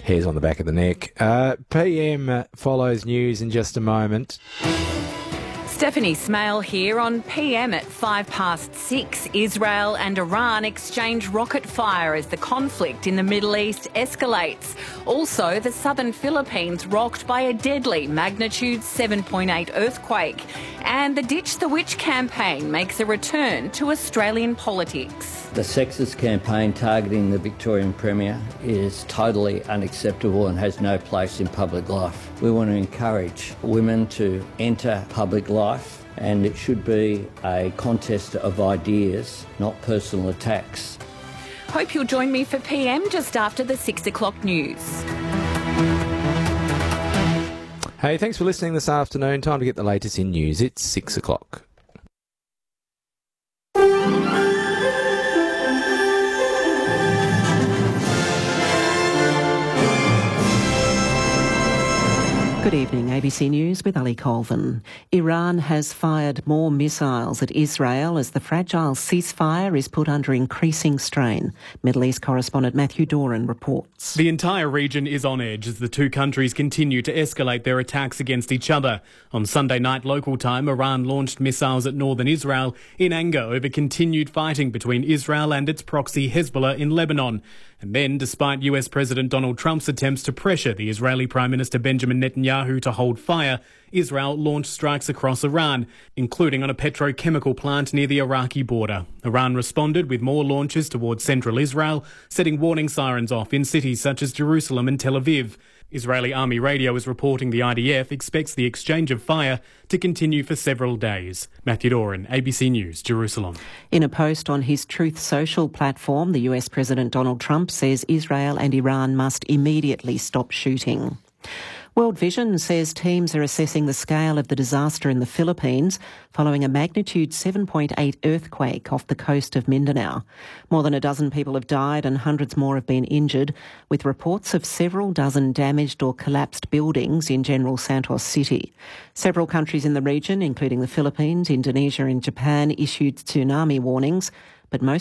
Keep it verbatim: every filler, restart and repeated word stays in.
hairs on the back of the neck. Uh, P M follows news in just a moment. Stephanie Smale here on P M at five past six. Israel and Iran exchange rocket fire as the conflict in the Middle East escalates. Also, the southern Philippines rocked by a deadly magnitude seven point eight earthquake. And the Ditch the Witch campaign makes a return to Australian politics. The sexist campaign targeting the Victorian Premier is totally unacceptable and has no place in public life. We want to encourage women to enter public life, and it should be a contest of ideas, not personal attacks. Hope you'll join me for P M just after the six o'clock news. Hey, thanks for listening this afternoon. Time to get the latest in news. It's six o'clock. Good evening, A B C News with Ali Colvin. Iran has fired more missiles at Israel as the fragile ceasefire is put under increasing strain. Middle East correspondent Matthew Doran reports. The entire region is on edge as the two countries continue to escalate their attacks against each other. On Sunday night local time, Iran launched missiles at northern Israel in anger over continued fighting between Israel and its proxy Hezbollah in Lebanon. And then, despite U S President Donald Trump's attempts to pressure the Israeli Prime Minister Benjamin Netanyahu to hold fire, Israel launched strikes across Iran, including on a petrochemical plant near the Iraqi border. Iran responded with more launches towards central Israel, setting warning sirens off in cities such as Jerusalem and Tel Aviv. Israeli Army Radio is reporting the I D F expects the exchange of fire to continue for several days. Matthew Doran, A B C News, Jerusalem. In a post on his Truth Social platform, the U S President Donald Trump says Israel and Iran must immediately stop shooting. World Vision says teams are assessing the scale of the disaster in the Philippines following a magnitude seven point eight earthquake off the coast of Mindanao. More than a dozen people have died and hundreds more have been injured, with reports of several dozen damaged or collapsed buildings in General Santos City. Several countries in the region, including the Philippines, Indonesia and Japan, issued tsunami warnings, but most